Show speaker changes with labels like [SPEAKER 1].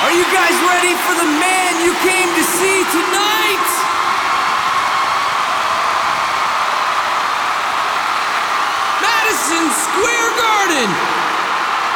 [SPEAKER 1] Are you guys ready for the man you came to see tonight? Madison Square Garden,